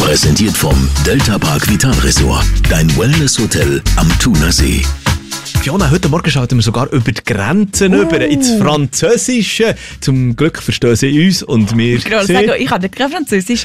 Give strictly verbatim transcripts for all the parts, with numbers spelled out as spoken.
Präsentiert vom Delta Park Vital Resort. Dein Wellness-Hotel am Thunersee. Fiona, heute Morgen schalten wir sogar über die Grenzen uh. über ins Französische. Zum Glück verstehen sie uns und wir. Ich kann sagen, ich habe kein Französisch.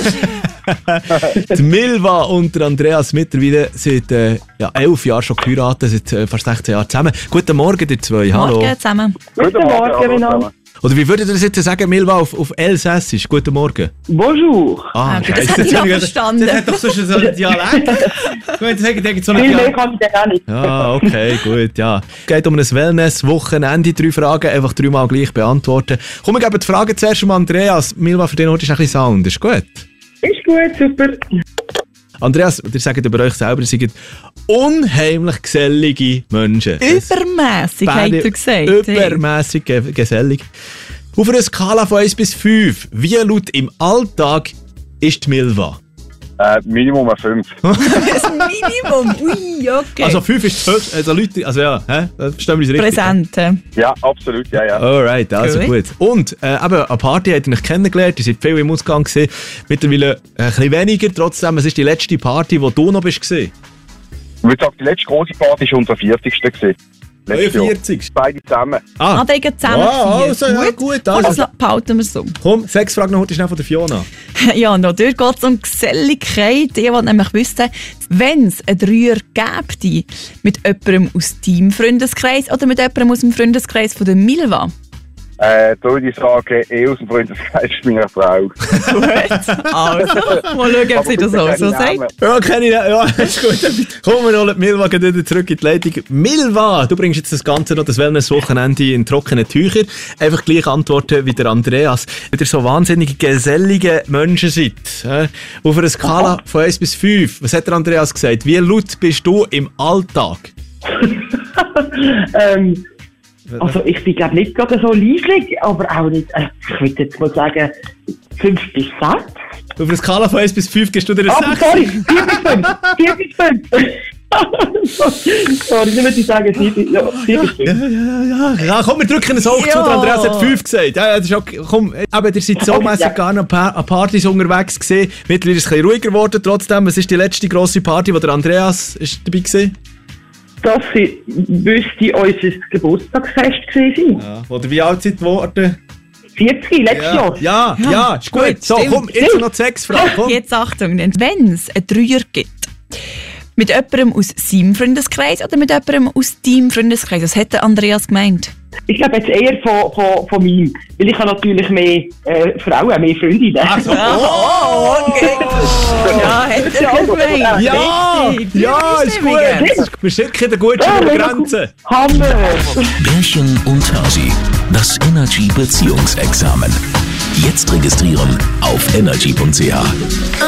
Die Milva und der Andreas mittlerweile seit äh, ja, elf Jahren schon geheiratet, seit äh, fast sechzehn Jahren zusammen. Guten Morgen, ihr zwei. Hallo. Morgen zusammen. Guten Morgen, genau. Oder wie würdet ihr das jetzt sagen, Milva, auf, auf Elsässisch? Guten Morgen. Bonjour. Ah, okay, das hätte ich noch verstanden. Das hat doch so einen Dialekt. Gut, das hat so einen Viel mehr kann ich dann auch nicht. Ja, okay, gut, ja. Es geht um ein Wellness-Wochenende. Drei Fragen, einfach dreimal gleich beantworten. Komm, wir geben die Fragen zuerst um Andreas. Milva, für den Ort ist ein bisschen Sound. Ist gut? Ist gut, super. Andreas, ihr sagt über euch selber, ihr seid unheimlich gesellige Menschen. Übermässig, hat er gesagt. Übermässig ge- gesellig. Auf einer Skala von eins bis fünf, wie laut im Alltag ist die Milva? Äh, Minimum eine fünf. Das Minimum? Ui, okay. Also fünf ist höchst, also Leute, also ja, hä? Verstehen wir uns richtig? Präsent. Ja, absolut, ja, ja. Alright, also gut. gut. Und äh, eben, eine Party habt ihr euch kennengelernt, ihr seid viel im Ausgang gewesen, mittlerweile ein bisschen weniger, trotzdem, es ist die letzte Party, wo du noch bist gewesen. Ich würde sagen, die letzte grosse Party war unser vierzigste gewesen. vierzig Beide zusammen. Ah, Ah, die gehen zusammen. wow, also, ja, Gut. gut. Also. Also. Das behalten wir so. Komm, sechs Fragen noch heute schnell von der Fiona. Ja, noch dort geht es um Geselligkeit. Ich wollte nämlich wissen, wenn es einen Dreier gäbe, mit jemandem aus deinem Freundeskreis oder mit jemandem aus dem Freundeskreis von der Milva? Äh, da würde ich sagen, eh aus dem Freundeskreis meiner Frau. Gut, also, mal schauen, ob sie das auch so sagt. Ja, kenne ich nicht. Ja, ist gut. Kommen wir holen Milva wieder zurück in die Leitung. Milva, du bringst jetzt das Ganze noch, das Wellness-Wochenende in trockene Tücher. Einfach gleich antworten wie der Andreas. Wenn ihr so wahnsinnig gesellige Menschen seid, äh, auf einer Skala von eins bis fünf, was hat der Andreas gesagt? Wie laut bist du im Alltag? ähm, also ich bin glaube nicht gerade so leislich, aber auch nicht, äh, ich würde jetzt mal sagen, fünf bis sechs. Auf einer Skala von eins bis fünf gibst du dir eine Aber sechs? sorry, vier bis fünf, vier bis fünf. Sorry, dann würde ich sagen, vier bis fünf. Ja, ja, ja. Ja, komm, wir drücken ein Auge zu. Der Andreas hat fünf gesagt. Ja, ja, das ist okay. Komm, eben, ihr seid so Okay, mässig ja. gar nicht an Partys unterwegs gewesen. Mittlerweile ist es ein bisschen ruhiger geworden. Trotzdem, was ist die letzte grosse Party, wo der Andreas ist dabei gewesen? Das müsste unser Geburtstagsfest gewesen sein. Ja. Oder wie alt seid ihr geworden? vierzig, letztes Ja, Jahr. ja, ja, ja, ist gut. Gut, So, stimmt, komm, jetzt noch die sechs Fragen. Komm. Jetzt Achtung, wenn es einen Dreier gibt, mit jemandem aus seinem Freundeskreis oder mit jemandem aus deinem Freundeskreis, was hat der Andreas gemeint? Ich glaube jetzt eher von, von, von meinem, weil ich habe natürlich mehr äh, Frauen, mehr Freundinnen. Ach so, oh, okay. Ja, hat er gemeint. ja, Richtig. ja, ist gut. Wir schicken den Gutschein Ja, über die mega Grenze. Hammer! Bärchen und Hasi. Das Energy Beziehungsexamen. Jetzt registrieren auf energy punkt c h.